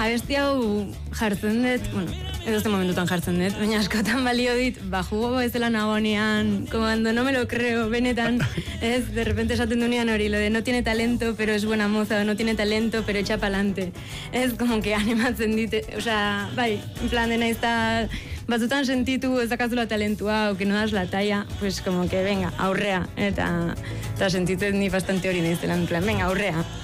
abesti hau jartzen dut, bueno, edo momentutan jartzen dut, baina askotan balio dit, jugo ez dela nagonean, cuando no me lo creo, benetan, ez, de repente esaten dunean hori, lo de no tiene talento, pero es buena moza, o no tiene talento, pero echa pa'lante. Ez, como que animatzen dite, osea, bai, en plan de naizta, batzutan sentitu ez dakazula talentua, o que no das la talla, pues como que venga, aurrea, eta sentitzen ni bastante hori naizela, en plan, venga, aurrea.